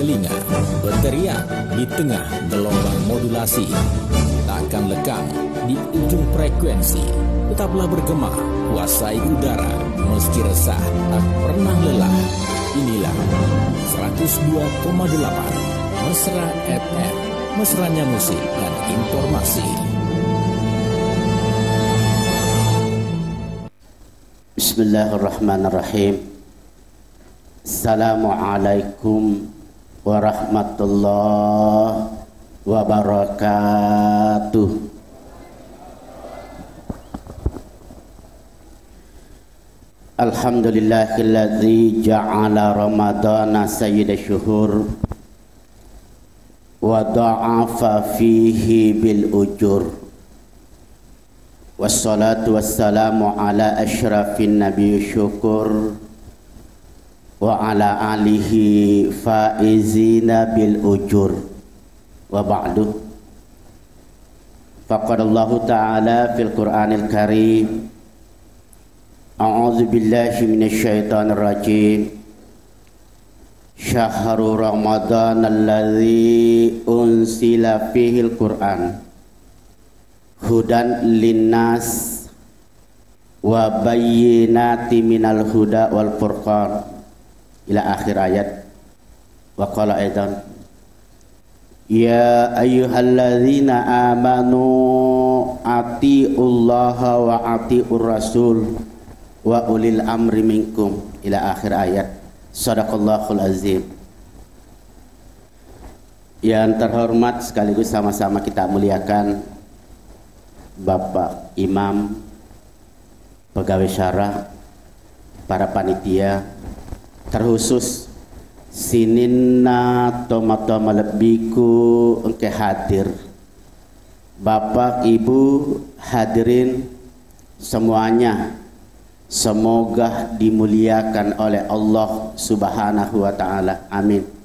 telinga, berteriak di tengah gelombang modulasi, takkan lekang di ujung frekuensi. Tetaplah bergema, kuasai udara, meski resah tak pernah lelah. Inilah 102,8 Mesra FM, mesranya musik dan informasi. Bismillahirrahmanirrahim. Assalamualaikum warahmatullahi wabarakatuh. Alhamdulillahilladzi ja'ala ramadana sayyidash syuhur wa da'afa fihi bil ujur. Wassalatu wassalamu ala asyrafin nabiy syukur wa ala alihi faizina bil ujur. Wa ba'du. Faqadallahu ta'ala fil Qur'anil Karim. A'udzu billahi minasy syaithanir rajim. Syahrul Ramadan alladzi unsila fihil Qur'an hudan linnas wa bayyinati minal huda wal furqan ila akhir ayat. Wa qala aidan ya ayyuhalladzina amanu atiullaha wa atiur rasul wa ulil amri minkum ila akhir ayat. Shadaqallahul azim. Yang terhormat sekaligus sama-sama kita muliakan Bapak Imam, pegawai syara, para panitia, terkhusus sininna toma-toma lebiku engke hadir. Bapak, Ibu, hadirin semuanya, semoga dimuliakan oleh Allah Subhanahu wa ta'ala. Amin.